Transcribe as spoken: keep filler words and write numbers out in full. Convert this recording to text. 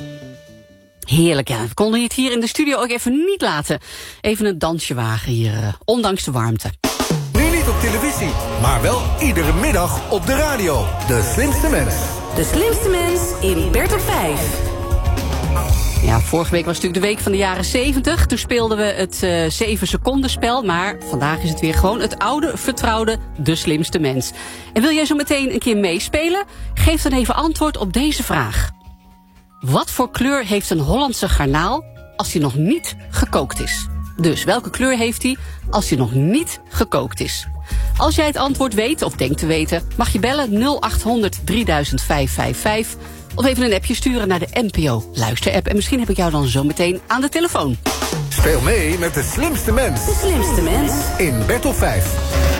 Heerlijk, ja. We konden het hier in de studio ook even niet laten. Even een dansje wagen hier, uh, ondanks de warmte. Nu niet op televisie, maar wel iedere middag op de radio. De Slimste Mens. De Slimste Mens in Bert op vijf. Ja, vorige week was natuurlijk de week van de jaren zeventig. Toen speelden we het uh, zeven seconden spel. Maar vandaag is het weer gewoon het oude, vertrouwde De Slimste Mens. En wil jij zo meteen een keer meespelen? Geef dan even antwoord op deze vraag. Wat voor kleur heeft een Hollandse garnaal als hij nog niet gekookt is? Dus welke kleur heeft hij als hij nog niet gekookt is? Als jij het antwoord weet of denkt te weten, mag je bellen nul acht honderd drieduizend vijfhonderdvijfenvijftig... of even een appje sturen naar de N P O luisterapp. En misschien heb ik jou dan zo meteen aan de telefoon. Speel mee met De Slimste Mens. De Slimste Mens in Bert op vijf.